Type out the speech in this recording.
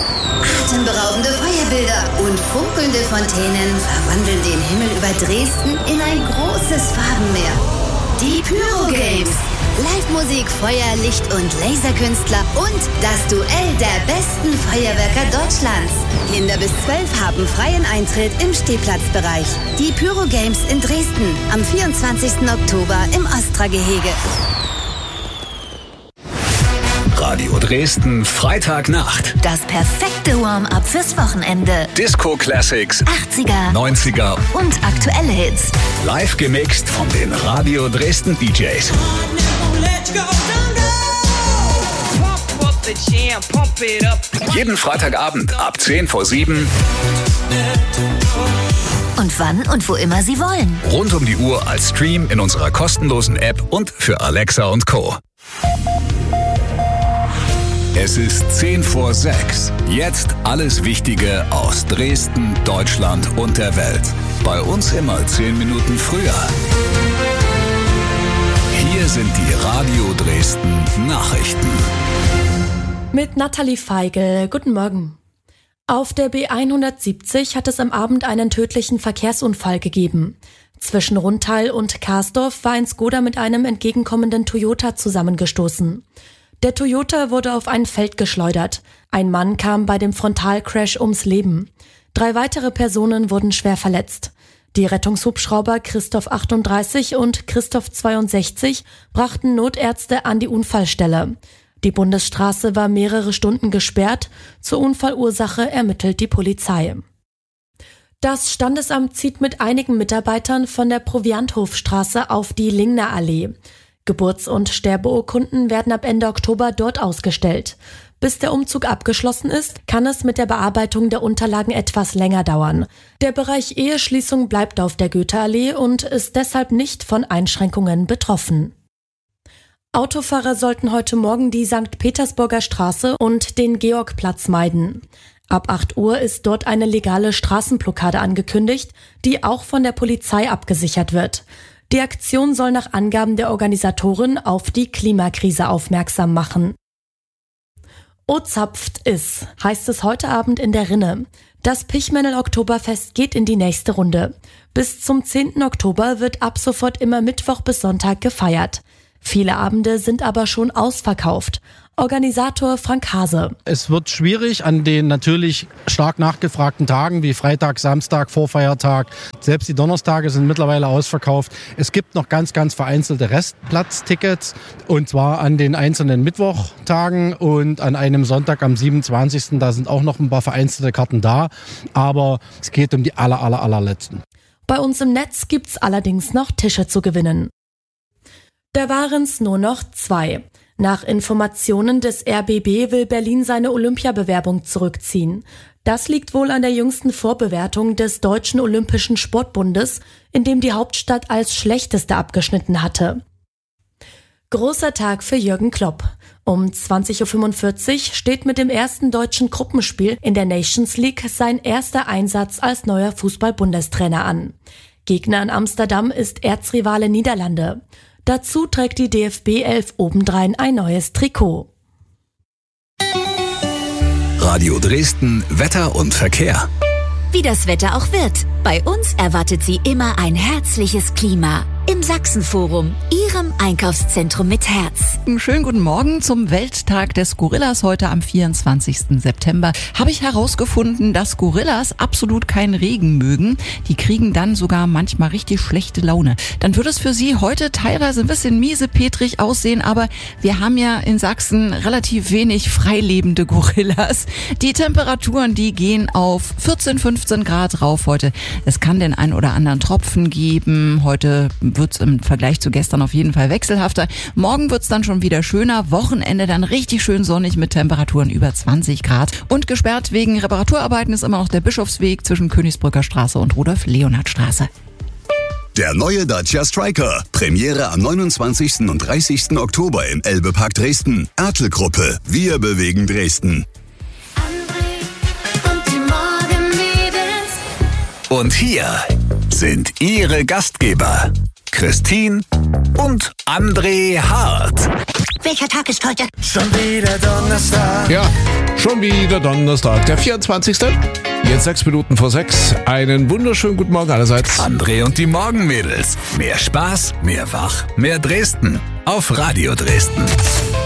Atemberaubende Feuerbilder und funkelnde Fontänen verwandeln den Himmel über Dresden in ein großes Farbenmeer. Die Pyro Games. Live-Musik, Feuer, Licht und Laserkünstler und das Duell der besten Feuerwerker Deutschlands. Kinder bis 12 haben freien Eintritt im Stehplatzbereich. Die Pyro Games in Dresden am 24. Oktober im Ostra-Gehege. Radio Dresden, Freitagnacht. Das perfekte Warm-up fürs Wochenende. Disco-Classics, 80er, 90er und aktuelle Hits. Live gemixt von den Radio Dresden DJs. Jeden Freitagabend ab 6:50. Und wann und wo immer Sie wollen. Rund um die Uhr als Stream in unserer kostenlosen App und für Alexa und Co. Es ist 6:10. Jetzt alles Wichtige aus Dresden, Deutschland und der Welt. Bei uns immer 10 Minuten früher. Hier sind die Radio Dresden Nachrichten. Mit Nathalie Feigl. Guten Morgen. Auf der B170 hat es am Abend einen tödlichen Verkehrsunfall gegeben. Zwischen Rundtal und Karsdorf war ein Skoda mit einem entgegenkommenden Toyota zusammengestoßen. Der Toyota wurde auf ein Feld geschleudert. Ein Mann kam bei dem Frontalcrash ums Leben. 3 weitere Personen wurden schwer verletzt. Die Rettungshubschrauber Christoph 38 und Christoph 62 brachten Notärzte an die Unfallstelle. Die Bundesstraße war mehrere Stunden gesperrt. Zur Unfallursache ermittelt die Polizei. Das Standesamt zieht mit einigen Mitarbeitern von der Provianthofstraße auf die Lingner Allee. Geburts- und Sterbeurkunden werden ab Ende Oktober dort ausgestellt. Bis der Umzug abgeschlossen ist, kann es mit der Bearbeitung der Unterlagen etwas länger dauern. Der Bereich Eheschließung bleibt auf der Goetheallee und ist deshalb nicht von Einschränkungen betroffen. Autofahrer sollten heute Morgen die St. Petersburger Straße und den Georgplatz meiden. Ab 8 Uhr ist dort eine legale Straßenblockade angekündigt, die auch von der Polizei abgesichert wird. Die Aktion soll nach Angaben der Organisatoren auf die Klimakrise aufmerksam machen. O zapft is, heißt es heute Abend in der Rinne. Das Pichmennel-Oktoberfest geht in die nächste Runde. Bis zum 10. Oktober wird ab sofort immer Mittwoch bis Sonntag gefeiert. Viele Abende sind aber schon ausverkauft. Organisator Frank Hase. Es wird schwierig an den natürlich stark nachgefragten Tagen wie Freitag, Samstag, Vorfeiertag. Selbst die Donnerstage sind mittlerweile ausverkauft. Es gibt noch ganz vereinzelte Restplatztickets und zwar an den einzelnen Mittwochtagen und an einem Sonntag am 27. Da sind auch noch ein paar vereinzelte Karten da, aber es geht um die allerletzten. Bei uns im Netz gibt's allerdings noch Tische zu gewinnen. Da waren's nur noch 2. Nach Informationen des RBB will Berlin seine Olympiabewerbung zurückziehen. Das liegt wohl an der jüngsten Vorbewertung des Deutschen Olympischen Sportbundes, in dem die Hauptstadt als schlechteste abgeschnitten hatte. Großer Tag für Jürgen Klopp. Um 20:45 Uhr steht mit dem ersten deutschen Gruppenspiel in der Nations League sein erster Einsatz als neuer Fußball-Bundestrainer an. Gegner in Amsterdam ist Erzrivale Niederlande. Dazu trägt die DFB 11 obendrein ein neues Trikot. Radio Dresden, Wetter und Verkehr. Wie das Wetter auch wird, bei uns erwartet Sie immer ein herzliches Klima. Im Sachsenforum, Ihrem Einkaufszentrum mit Herz. Schönen guten Morgen zum Welttag des Gorillas heute am 24. September. Habe ich herausgefunden, dass Gorillas absolut keinen Regen mögen. Die kriegen dann sogar manchmal richtig schlechte Laune. Dann wird es für Sie heute teilweise ein bisschen miesepetrig aussehen, aber wir haben ja in Sachsen relativ wenig freilebende Gorillas. Die Temperaturen, die gehen auf 14, 15 Grad rauf heute. Es kann den einen oder anderen Tropfen geben. Heute wird es im Vergleich zu gestern auf jeden Fall wechselhafter. Morgen wird es dann schon wieder schöner. Wochenende dann richtig schön sonnig mit Temperaturen über 20 Grad. Und gesperrt wegen Reparaturarbeiten ist immer noch der Bischofsweg zwischen Königsbrücker Straße und Rudolf-Leonhard-Straße. Der neue Dacia Stryker. Premiere am 29. und 30. Oktober im Elbe-Park Dresden. Ertl-Gruppe. Wir bewegen Dresden. Und hier sind Ihre Gastgeber Christine und André Hart. Welcher Tag ist heute? Schon wieder Donnerstag. Ja, schon wieder Donnerstag, der 24. Jetzt 6 Minuten vor 6. Einen wunderschönen guten Morgen allerseits. André und die Morgenmädels. Mehr Spaß, mehr Wach, mehr Dresden. Auf Radio Dresden.